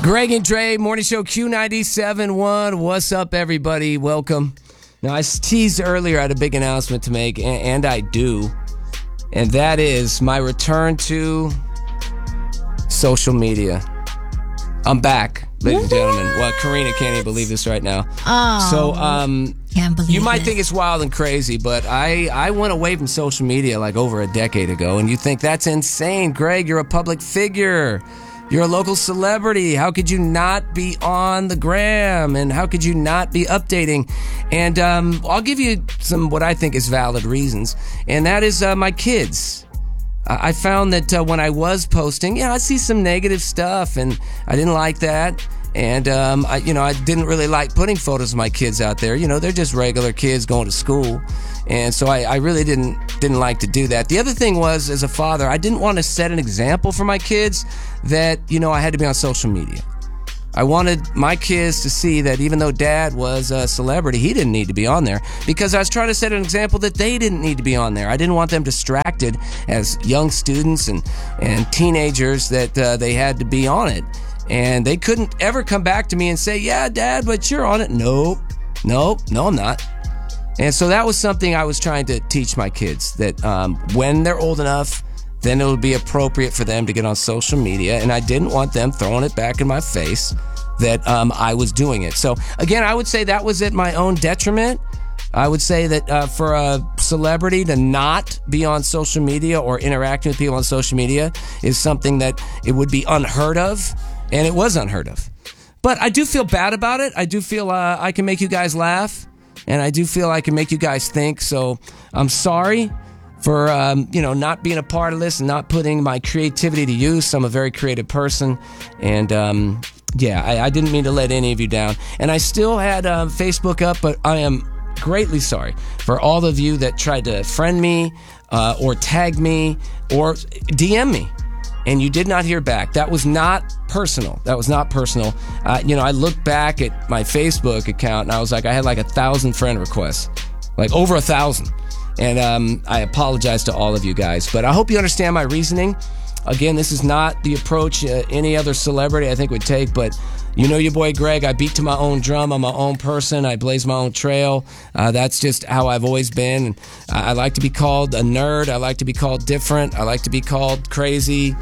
Greg and Dre, Morning Show Q97.1. What's up, everybody? Welcome. Now, I teased earlier I had a big announcement to make, and I do. And that is my return to social media. I'm back, ladies and gentlemen. Well, Karina can't even believe this right now. Oh, so, can't believe you might it. think it's wild and crazy, but I went away from social media like over a decade ago, and you think that's insane. Greg, you're a public figure. You're a local celebrity. How could you not be on the gram? And how could you not be updating? And I'll give you some what I think is valid reasons. And that is my kids. I found that when I was posting, I see some negative stuff, and I didn't like that. And I didn't really like putting photos of my kids out there. They're just regular kids going to school, and so I really didn't like to do that. The other thing was, as a father, I didn't want to set an example for my kids that I had to be on social media. I wanted my kids to see that even though Dad was a celebrity, he didn't need to be on there, because I was trying to set an example that they didn't need to be on there. I didn't want them distracted as young students and teenagers that they had to be on it. And they couldn't ever come back to me and say, yeah, Dad, but you're on it. No, I'm not. And so that was something I was trying to teach my kids, that when they're old enough, then it would be appropriate for them to get on social media. And I didn't want them throwing it back in my face that I was doing it. So again, I would say that was at my own detriment. I would say that for a celebrity to not be on social media or interacting with people on social media is something that it would be unheard of. And it was unheard of. But I do feel bad about it. I do feel I can make you guys laugh. And I do feel I can make you guys think. So I'm sorry for, not being a part of this and not putting my creativity to use. I'm a very creative person. And, I didn't mean to let any of you down. And I still had Facebook up, but I am greatly sorry for all of you that tried to friend me or tag me or DM me. And you did not hear back. That was not personal. I looked back at my Facebook account, and I was like, I had like 1,000 friend requests, like over 1,000. And I apologize to all of you guys. But I hope you understand my reasoning. Again, this is not the approach any other celebrity I think would take, but your boy Greg, I beat to my own drum. I'm my own person. I blaze my own trail. That's just how I've always been. I like to be called a nerd. I like to be called different. I like to be called crazy.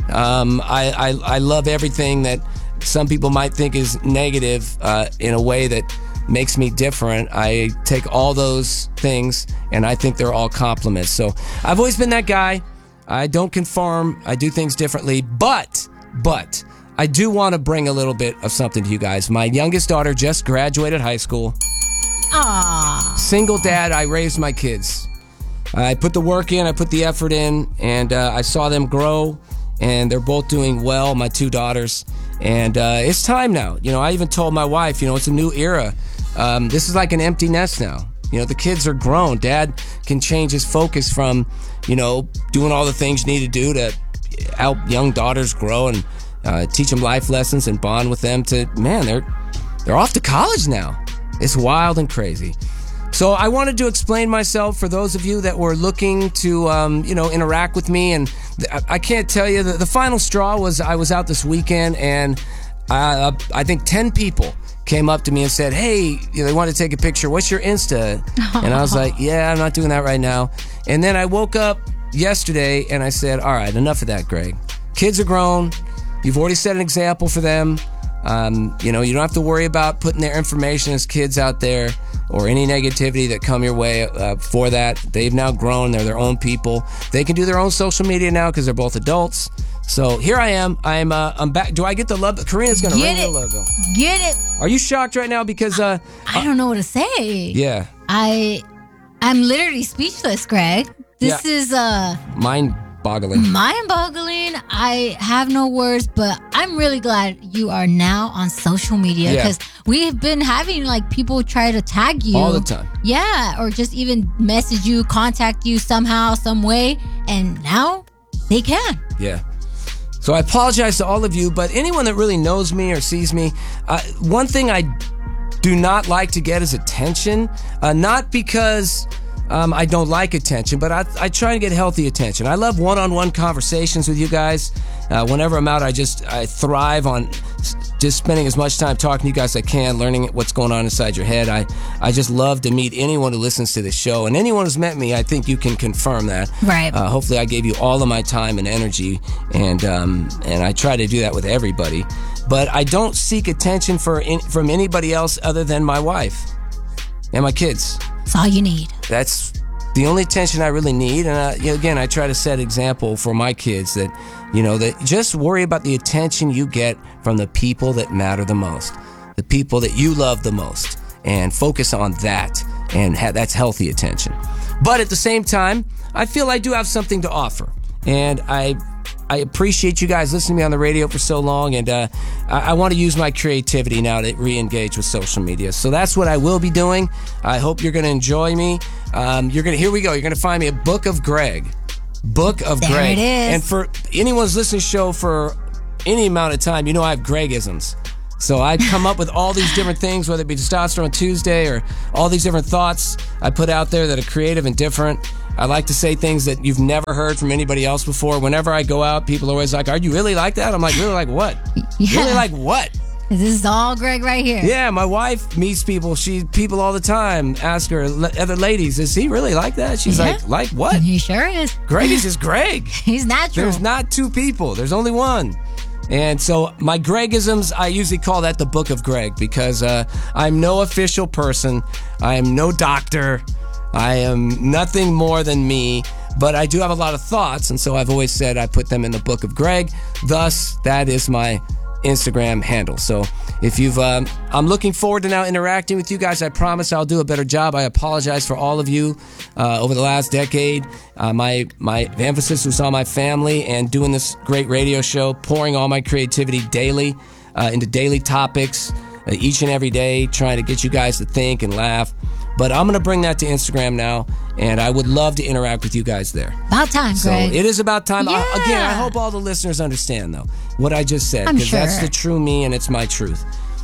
I love everything that some people might think is negative in a way that makes me different. I take all those things, and I think they're all compliments. So I've always been that guy. I don't conform. I do things differently, but I do want to bring a little bit of something to you guys. My youngest daughter just graduated high school. Aww. Single dad, I raised my kids. I put the work in, I put the effort in, and I saw them grow, and they're both doing well, my two daughters. And it's time now. I even told my wife, it's a new era. This is like an empty nest now. The kids are grown. Dad can change his focus from, doing all the things you need to do to help young daughters grow and teach them life lessons and bond with them to, man, they're off to college now. It's wild and crazy. So I wanted to explain myself for those of you that were looking to, interact with me. And I can't tell you, the final straw was I was out this weekend, and I think 10 people came up to me and said, hey, they wanted to take a picture. What's your Insta? And I was like, yeah, I'm not doing that right now. And then I woke up yesterday and I said, all right, enough of that, Greg. Kids are grown. You've already set an example for them. You don't have to worry about putting their information as kids out there or any negativity that come your way for that. They've now grown. They're their own people. They can do their own social media now because they're both adults. So here I am. I'm back. Do I get the love? Karina's going to ring the logo. Get it. Are you shocked right now? Because I don't know what to say. Yeah. I'm literally speechless, Greg. This is mind-boggling. I have no words, but I'm really glad you are now on social media, because we've been having people try to tag you all the time. Yeah, or just even message you, contact you somehow, some way, and now they can. Yeah. So I apologize to all of you, but anyone that really knows me or sees me, one thing I do not like to get is attention. Not because I don't like attention, but I try to get healthy attention. I love one-on-one conversations with you guys. Whenever I'm out, I thrive on just spending as much time talking to you guys as I can, learning what's going on inside your head. I just love to meet anyone who listens to the show, and anyone who's met me, I think you can confirm that. Right. Hopefully, I gave you all of my time and energy, and I try to do that with everybody. But I don't seek attention from anybody else other than my wife and my kids. That's all you need. That's the only attention I really need. And again, I try to set example for my kids that, that just worry about the attention you get from the people that matter the most, the people that you love the most, and focus on that. And that's healthy attention. But at the same time, I feel I do have something to offer. And I appreciate you guys listening to me on the radio for so long, and I want to use my creativity now to re-engage with social media. So that's what I will be doing. I hope you're going to enjoy me. Here we go. You're going to find me a Book of Greg. Book of there Greg. It is. And for anyone who's listening to the show for any amount of time, I have Gregisms. So I come up with all these different things, whether it be Testosterone Tuesday or all these different thoughts I put out there that are creative and different. I like to say things that you've never heard from anybody else before. Whenever I go out, people are always like, "Are you really like that?" I'm like, "Really like what? Yeah. Really like what?" This is all Greg right here. Yeah, my wife meets people. People all the time ask her, other ladies, "Is he really like that?" She's like what? He sure is. Greg is just Greg. He's natural. There's not two people. There's only one. And so my Gregisms, I usually call that the Book of Greg, because I'm no official person. I am no doctor. I am nothing more than me, but I do have a lot of thoughts, and so I've always said I put them in the Book of Greg. Thus, that is my Instagram handle. So if I'm looking forward to now interacting with you guys. I promise I'll do a better job. I apologize for all of you over the last decade. My emphasis was on my family and doing this great radio show, pouring all my creativity daily into daily topics each and every day, trying to get you guys to think and laugh. But I'm going to bring that to Instagram now, and I would love to interact with you guys there. About time, Greg. So it is about time. Yeah. I hope all the listeners understand, though, what I just said, because that's the true me and it's my truth.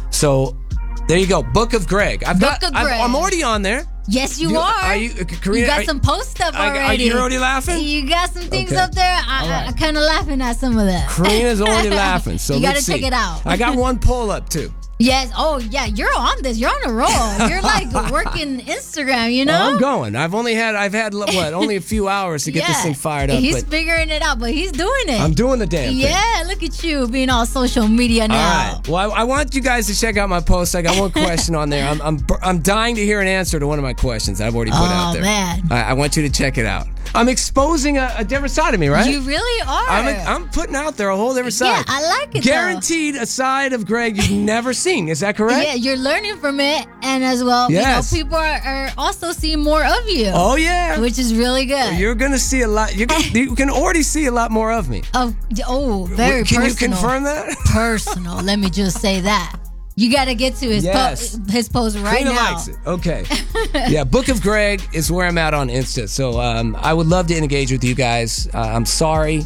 So there you go. Book of Greg. I'm already on there. Yes, you are. Are you, Karina? You got some post up already. You're already laughing? You got some things up there. I'm kind of laughing at some of that. Karina's already laughing. So you got to check it out. I got one poll up, too. Yes. Oh, yeah. You're on this. You're on a roll. You're like working Instagram, I'm going. I've had only a few hours to get this thing fired up. He's figuring it out, but he's doing it. I'm doing the damn thing. Yeah, look at you being all social media now. All right. Well, I want you guys to check out my post. I got one question on there. I'm dying to hear an answer to one of my questions I've already put out there. Oh, man. I want you to check it out. I'm exposing a different side of me, right? You really are. I'm putting out there a whole different side. Yeah, I like it. Guaranteed a side of Greg you've never seen. Is that correct? Yeah, you're learning from it, and as well, people are also seeing more of you. Oh yeah, which is really good. You're gonna see a lot. You can already see a lot more of me. Very personal. Can you confirm that? Personal. Let me just say that. You got to get to his post right Karina now. Likes it. Okay. Yeah, Book of Greg is where I'm at on Insta. So I would love to engage with you guys. I'm sorry.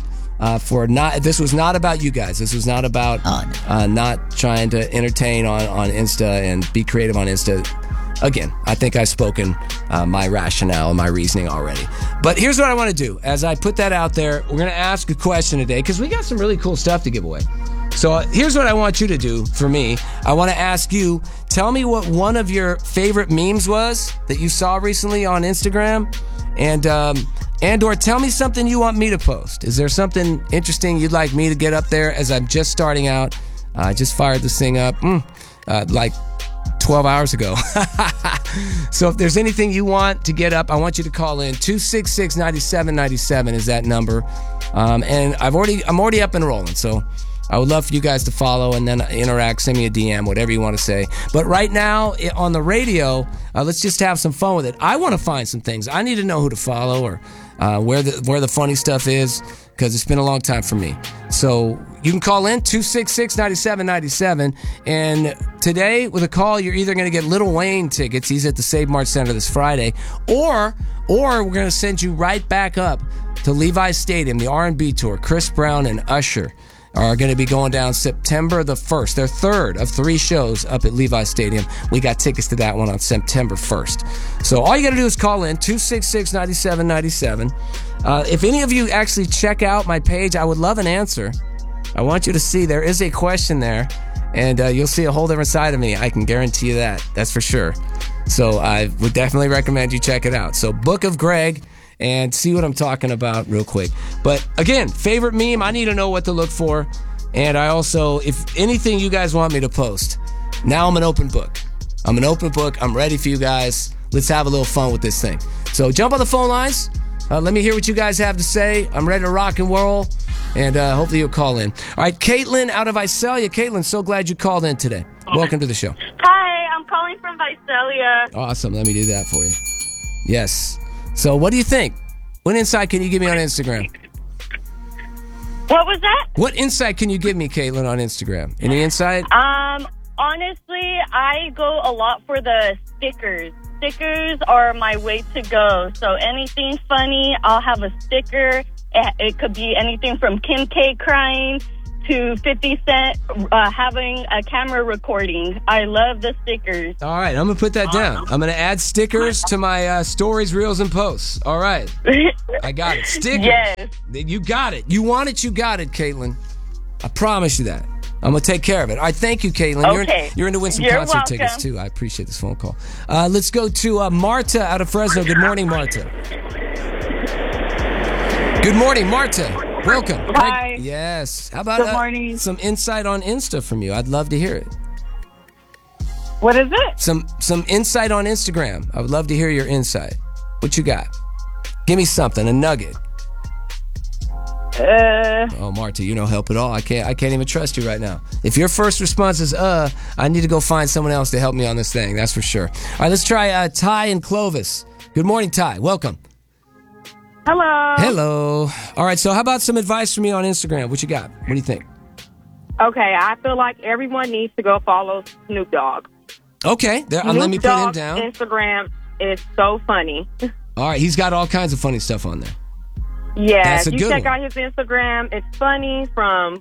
This was not about you guys. This was not about not trying to entertain on Insta and be creative on Insta. Again, I think I've spoken my rationale and my reasoning already. But here's what I want to do. As I put that out there, we're going to ask a question today, because we got some really cool stuff to give away. So here's what I want you to do for me. I want to ask you, tell me what one of your favorite memes was that you saw recently on Instagram, and or tell me something you want me to post. Is there something interesting you'd like me to get up there as I'm just starting out? I just fired this thing up like 12 hours ago. So if there's anything you want to get up, I want you to call in. 266-9797 is that number. And I'm already up and rolling. So I would love for you guys to follow and then interact, send me a DM, whatever you want to say. But right now on the radio, let's just have some fun with it. I want to find some things. I need to know who to follow or where the funny stuff is, because it's been a long time for me. So you can call in 266-9797. And today with a call, you're either going to get Lil Wayne tickets. He's at the Save Mart Center this Friday, or we're going to send you right back up to Levi's Stadium, the R&B tour. Chris Brown and Usher are going to be going down September the 1st. Their third of 3 shows up at Levi's Stadium. We got tickets to that one on September 1st. So all you got to do is call in 266-9797. If any of you actually check out my page, I would love an answer. I want you to see there is a question there, and you'll see a whole different side of me. I can guarantee you that. That's for sure. So I would definitely recommend you check it out. So Book of Greg, and see what I'm talking about real quick. But again, favorite meme, I need to know what to look for. And I also, if anything you guys want me to post, now I'm an open book. I'm an open book. I'm ready for you guys. Let's have a little fun with this thing. So jump on the phone lines. Let me hear what you guys have to say. I'm ready to rock and roll. And hopefully you'll call in. All right, Caitlin out of Visalia. Caitlin, so glad you called in today. Welcome to the show. Hi, I'm calling from Visalia. Awesome. Let me do that for you. Yes. So what do you think? What insight can you give me on Instagram? What was that? What insight can you give me, Caitlin, on Instagram? Any insight? Honestly, I go a lot for the stickers. Stickers are my way to go. So anything funny, I'll have a sticker. It could be anything from Kim K crying to 50 Cent having a camera recording. I love the stickers. All right, I'm going to put that down. I'm going to add stickers to my stories, reels, and posts. All right. I got it. Stickers. Yes. You got it. You want it, you got it, Caitlin. I promise you that. I'm going to take care of it. All right, thank you, Caitlin. Okay. You're in to win some You're concert welcome. tickets, too. I appreciate this phone call. Let's go to Marta out of Fresno. Good morning, Marta. Good morning, Marta. Welcome. Hi. Yes. How about Good morning. some insight on Insta from you? I'd love to hear it. What is it? Some insight on Instagram. I would love to hear your insight. What you got? Give me something, a nugget. Oh, Marta, you don't help at all. I can't even trust you right now. If your first response is I need to go find someone else to help me on this thing. That's for sure. All right, let's try Ty and Clovis. Good morning, Ty. Welcome. Hello. All right, so how about some advice from me on Instagram? What you got? What do you think? Okay, I feel like everyone needs to go follow Snoop Dogg. Okay, let me put him down. Instagram is so funny. All right, he's got all kinds of funny stuff on there. Yeah, That's a you good check one. out his Instagram. It's funny from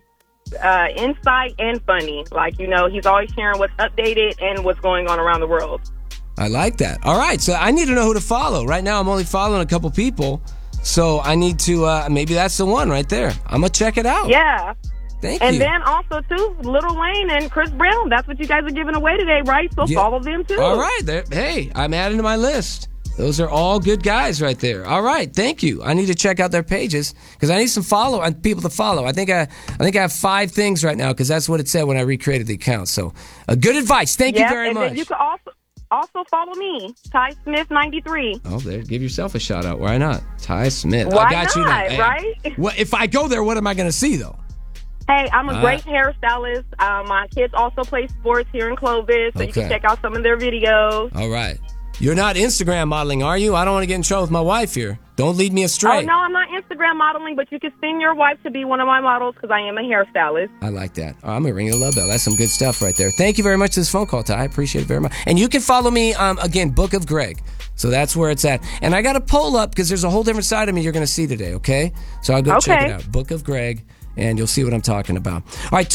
insight and funny. Like, he's always sharing what's updated and what's going on around the world. I like that. All right, so I need to know who to follow. Right now, I'm only following a couple people, so I need to, maybe that's the one right there. I'm going to check it out. Yeah. Thank you. And then also, too, Lil Wayne and Chris Brown. That's what you guys are giving away today, right? So follow them, too. All right. Hey, I'm adding to my list. Those are all good guys right there. All right, thank you. I need to check out their pages because I need some people to follow. I think I have 5 things right now because that's what it said when I recreated the account. So, good advice. Thank you very much. And then you can also follow me, Ty Smith 93. Oh, there, give yourself a shout out. Why not, Ty Smith? Why I got not, you now. Hey, right? Well, if I go there, what am I going to see though? Hey, I'm a great hairstylist. My kids also play sports here in Clovis, so you can check out some of their videos. All right. You're not Instagram modeling, are you? I don't want to get in trouble with my wife here. Don't lead me astray. Oh, no, I'm not Instagram modeling, but you can send your wife to be one of my models because I am a hairstylist. I like that. I'm going to ring a love bell. That's some good stuff right there. Thank you very much for this phone call, Ty. I appreciate it very much. And you can follow me, again, Book of Greg. So that's where it's at. And I got a poll up because there's a whole different side of me you're going to see today, okay? So I'll go check it out. Book of Greg. And you'll see what I'm talking about. All right,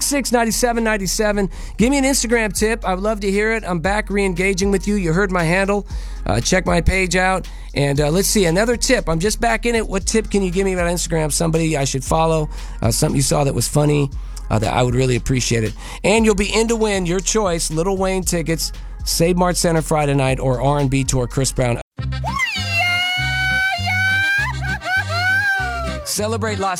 266-9797. Give me an Instagram tip. I would love to hear it. I'm back re-engaging with you. You heard my handle. Check my page out. And let's see, another tip. I'm just back in it. What tip can you give me about Instagram? Somebody I should follow? Something you saw that was funny? That I would really appreciate it. And you'll be in to win your choice. Lil Wayne tickets, Save Mart Center Friday night, or R&B tour, Chris Brown. Celebrate Las